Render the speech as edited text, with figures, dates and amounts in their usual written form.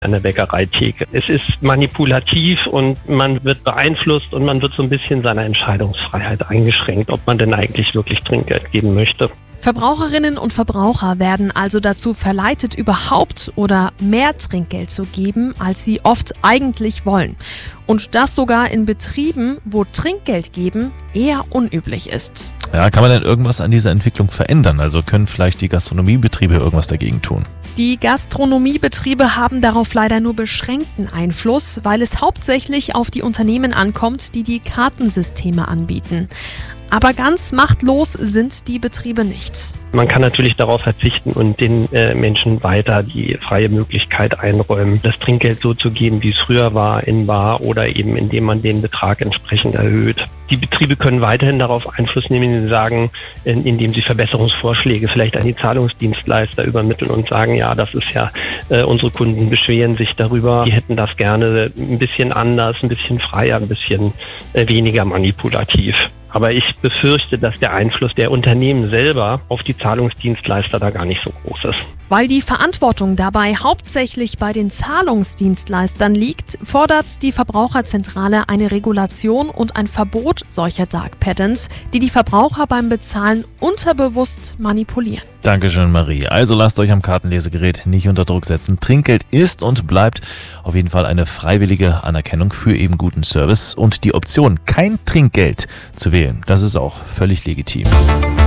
an der Bäckereitheke. Es ist manipulativ und man wird beeinflusst und man wird so ein bisschen seiner Entscheidungsfreiheit eingeschränkt, ob man denn eigentlich wirklich Trinkgeld geben möchte. Verbraucherinnen und Verbraucher werden also dazu verleitet, überhaupt oder mehr Trinkgeld zu geben, als sie oft eigentlich wollen. Und das sogar in Betrieben, wo Trinkgeld geben eher unüblich ist. Ja, kann man denn irgendwas an dieser Entwicklung verändern? Also können vielleicht die Gastronomiebetriebe irgendwas dagegen tun? Die Gastronomiebetriebe haben darauf leider nur beschränkten Einfluss, weil es hauptsächlich auf die Unternehmen ankommt, die die Kartensysteme anbieten. Aber ganz machtlos sind die Betriebe nicht. Man kann natürlich darauf verzichten und den Menschen weiter die freie Möglichkeit einräumen, das Trinkgeld so zu geben, wie es früher war, in bar oder eben indem man den Betrag entsprechend erhöht. Die Betriebe können weiterhin darauf Einfluss nehmen, indem sie sagen, indem sie Verbesserungsvorschläge vielleicht an die Zahlungsdienstleister übermitteln und sagen, ja, das ist ja, unsere Kunden beschweren sich darüber, die hätten das gerne ein bisschen anders, ein bisschen freier, ein bisschen weniger manipulativ. Aber ich befürchte, dass der Einfluss der Unternehmen selber auf die Zahlungsdienstleister da gar nicht so groß ist. Weil die Verantwortung dabei hauptsächlich bei den Zahlungsdienstleistern liegt, fordert die Verbraucherzentrale eine Regulation und ein Verbot solcher Dark Patterns, die die Verbraucher beim Bezahlen unterbewusst manipulieren. Dankeschön, Marie. Also lasst euch am Kartenlesegerät nicht unter Druck setzen. Trinkgeld ist und bleibt auf jeden Fall eine freiwillige Anerkennung für eben guten Service und die Option, kein Trinkgeld zu wählen, das ist auch völlig legitim.